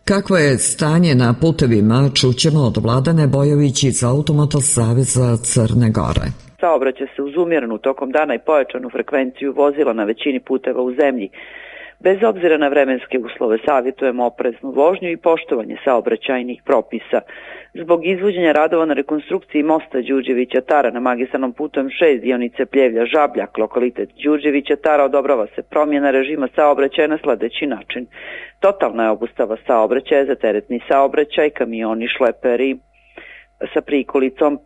Kakvo je stanje na putevima, čućemo od Vladane Bojović iz Automoto saveza Crne Gore. Saobraća se uz umjerenu tokom dana i pojačanu frekvenciju vozila na većini puteva u zemlji. Bez obzira na vremenske uslove savjetujemo opreznu vožnju i poštovanje saobraćajnih propisa. Zbog izvođenja radova na rekonstrukciji mosta Đurđevića Tara na magistralnom putu M6 dionice Pljevlja-Žabljak, lokalitet Đurđevića Tara, odobrava se promjena režima saobraćaja na sledeći način. Totalna je obustava saobraćaja za teretni saobraćaj, kamioni, šleperi sa prikolicom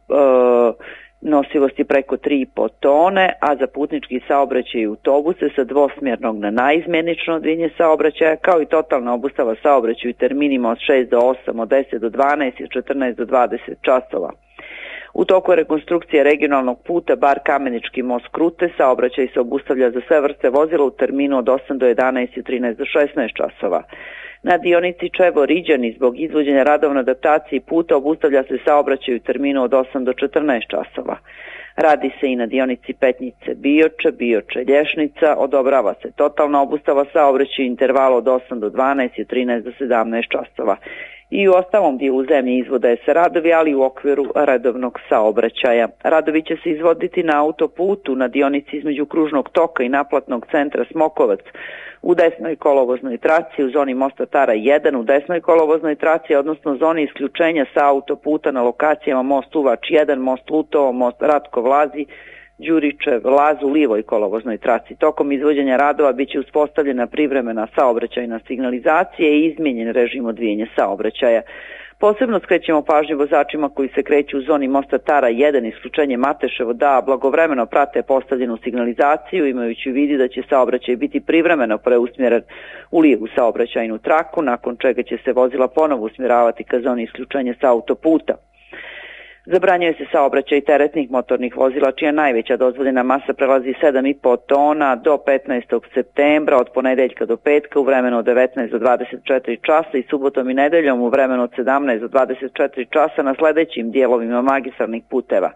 nosivosti preko 3,5 tone, a za putnički saobraćaj i autobuse sa dvosmjernog na naizmjenično odvijenje saobraćaja, kao i totalna obustava saobraćaju terminima od 6 do 8, od 10 do 12 i 14 do 20 časova. U toku rekonstrukcije regionalnog puta Bar Kamenički most Krute saobraćaj se obustavlja za sve vrste vozila u terminu od 8 do 11 i 13 do 16 časova. Na dionici Čevo-Riđani zbog izvođenja radova na adaptaciji puta obustavlja se saobraćaj u terminu od 8 do 14 časova. Radi se i na dionici Petnice-Bioče, Bioče-Lješnica, odobrava se totalna obustava saobraćaja u intervalu od 8 do 12 i 13 do 17 časova. I u ostalom dijelu zemlje izvode se radovi, ali u okviru redovnog saobraćaja. Radovi će se izvoditi na autoputu na dionici između kružnog toka i naplatnog centra Smokovac, u desnoj kolovoznoj traci, u zoni mosta Tara 1, u desnoj kolovoznoj traci, odnosno zoni isključenja sa autoputa na lokacijama most Uvač 1, most Lutovo, most Ratko Vlazi, Đuričev Laz u lijevoj kolovoznoj traci. Tokom izvođenja radova biće uspostavljena privremena saobraćajna signalizacija i izmijenjen režim odvijenja saobraćaja. Posebno skrećemo pažnju vozačima koji se kreću u zoni mosta Tara 1, isključenje Mateševo, da blagovremeno prate postavljenu signalizaciju, imajući u vidu da će saobraćaj biti privremeno preusmjeren u lijevu saobraćajnu traku, nakon čega će se vozila ponovo usmjeravati ka zoni isključenja sa autoputa. Zabranjuje se saobraćaj teretnih motornih vozila čija najveća dozvoljena masa prelazi 7,5 tona do 15. septembra od ponedeljka do petka u vremenu od 19 do 24 časa i subotom i nedeljom u vremenu od 17 do 24 časa na sledećim dijelovima magistralnih puteva.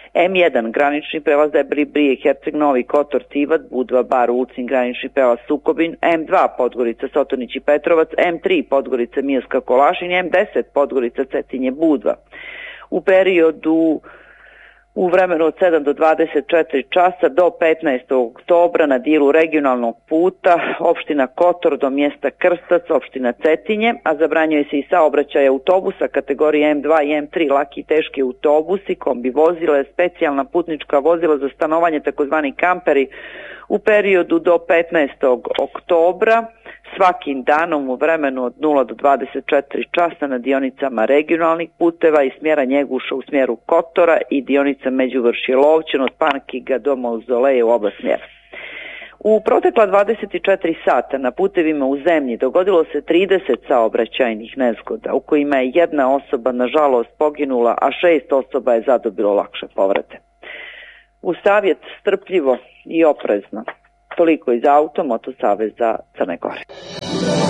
M1 granični prelaz Debri Brije, Herceg Novi, Kotor, Tivat, Budva, Bar, Ulcin, granični prelaz Sukobin, M2 Podgorica, Sotonić i Petrovac, M3 Podgorica, Milska, Kolašin, M10 Podgorica, Cetinje, Budva. U periodu u vremenu od 7 do 24 časa do 15. oktobra na dijelu regionalnog puta opština Kotor do mjesta Krstac, opština Cetinje, a zabranjuje se i saobraćaj autobusa kategorije M2 i M3, laki i teški autobusi, kombi vozila, specijalna putnička vozila za stanovanje, takozvani kamperi, u periodu do 15. oktobra svakim danom u vremenu od 0 do 24 časa na dionicama regionalnih puteva i smjera Njeguša u smjeru Kotora i dionica Međuvršje Lovćen od Pankiga do Mauzoleja u oba smjera. U protekla 24 sata na putevima u zemlji dogodilo se 30 saobraćajnih nezgoda u kojima je jedna osoba nažalost poginula, a 6 osoba je zadobilo lakše povrede. U savjet strpljivo i oprezno. Toliko iz Automoto saveza Crne Gore.